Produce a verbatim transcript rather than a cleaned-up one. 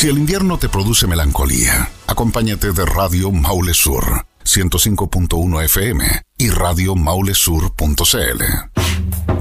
Si el invierno te produce melancolía, acompáñate de Radio Maule Sur, ciento cinco punto uno F M y radio maule sur punto c l.